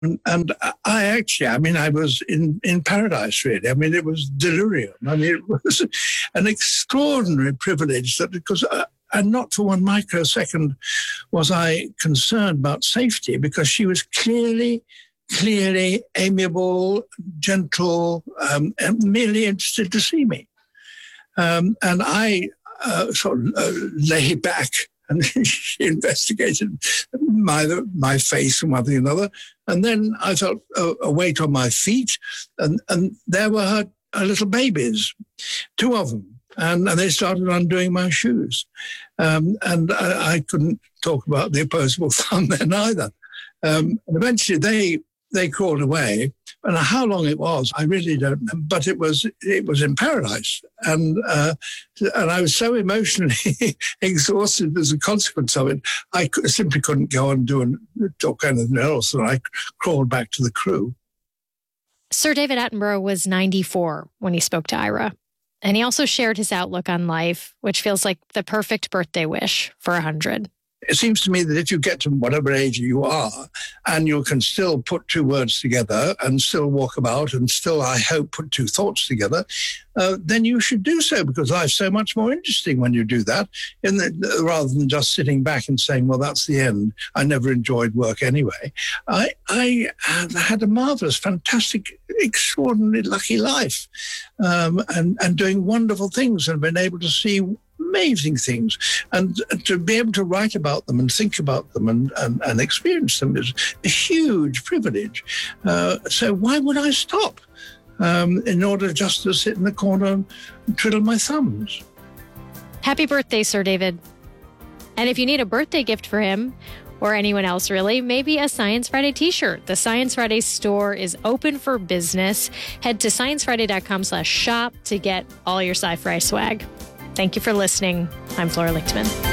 And I was in paradise, really. I mean, it was delirium. I mean, it was an extraordinary privilege because and not for one microsecond was I concerned about safety, because she was clearly amiable, gentle, and merely interested to see me. And I sort of lay back, and she investigated my face and one thing and another. And then I felt a weight on my feet, and there were her little babies, 2 of them. And they started undoing my shoes. And I couldn't talk about the opposable thumb then either. And eventually they crawled away. And how long it was, I really don't know. But it was in paradise. And I was so emotionally exhausted as a consequence of it, I simply couldn't go and talk anything else. And I crawled back to the crew. Sir David Attenborough was 94 when he spoke to Ira. And he also shared his outlook on life, which feels like the perfect birthday wish for 100. It seems to me that if you get to whatever age you are and you can still put 2 words together and still walk about and still, I hope, put 2 thoughts together, then you should do so, because life's so much more interesting when you do that, rather than just sitting back and saying, well, that's the end. I never enjoyed work anyway. I had a marvelous, fantastic, extraordinarily lucky life, and doing wonderful things, and been able to see amazing things, and to be able to write about them and think about them and experience them is a huge privilege. So why would I stop in order just to sit in the corner and twiddle my thumbs? Happy birthday, Sir David. And if you need a birthday gift for him, or anyone else really, maybe a Science Friday t-shirt. The Science Friday store is open for business. Head to sciencefriday.com/shop to get all your Sci-Fi swag. Thank you for listening. I'm Flora Lichtman.